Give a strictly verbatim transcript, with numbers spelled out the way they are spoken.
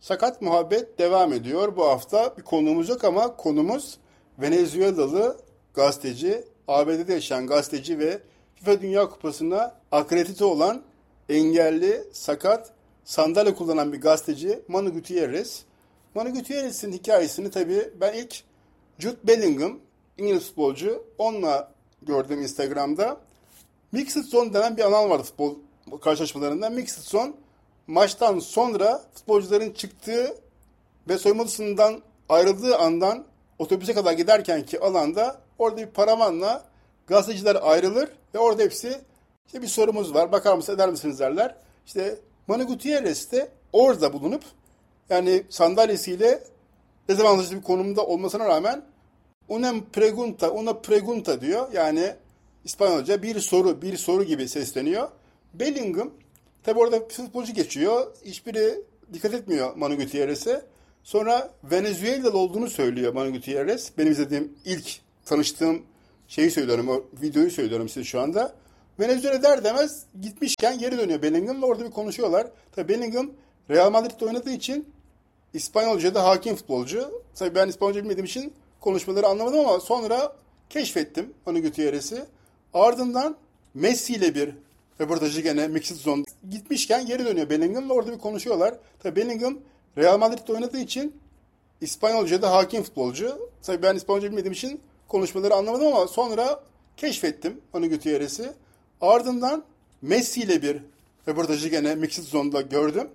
Sakat Muhabbet devam ediyor. Bu hafta bir konuğumuz yok ama konumuz Venezuelalı gazeteci, A B D'de yaşayan gazeteci ve FIFA Dünya Kupası'na akredite olan engelli, sakat, sandalye kullanan bir gazeteci Manu Gutierrez. Manu Gutierrez'in hikayesini tabii ben ilk Jude Bellingham, İngiliz futbolcu, onunla gördüm Instagram'da. Mixed Zone denen bir anal vardı futbol karşılaşmalarında. Mixed Zone maçtan sonra futbolcuların çıktığı ve soyunma odasından ayrıldığı andan otobüse kadar giderkenki alanda orada bir paravanla gazeteciler ayrılır ve orada hepsi işte bir sorumuz var, bakar mısınız eder misiniz derler. İşte Manu Gutierrez de orada bulunup yani sandalyesiyle dezavantajlı bir konumda olmasına rağmen una pregunta, una pregunta diyor. Yani İspanyolca bir soru, bir soru gibi sesleniyor. Bellingham tabi orada futbolcu geçiyor. Hiçbiri dikkat etmiyor Manu Gutierrez'e. Sonra Venezuelalı olduğunu söylüyor Manu Gutierrez. Benim izlediğim ilk tanıştığım şeyi söylüyorum, o videoyu söylüyorum size şu anda. Venezuela der demez gitmişken geri dönüyor Bellingham ve orada bir konuşuyorlar. Tabi Bellingham Real Madrid'de oynadığı için İspanyolca'da hakim futbolcu. Tabi ben İspanyolca bilmediğim için konuşmaları anlamadım ama sonra keşfettim Manu Gutierrez'i. Ardından Messi ile bir röportajı gene Mixed Zone gitmişken geri dönüyor Bellingham ve orada bir konuşuyorlar. Tabi Bellingham Real Madrid'de oynadığı için İspanyolca'da hakim futbolcu. Tabi ben İspanyolca bilmediğim için konuşmaları anlamadım ama sonra keşfettim Manu Gutierrez'i. Ardından Messi ile bir röportajı gene Mixed Zone'da gördüm.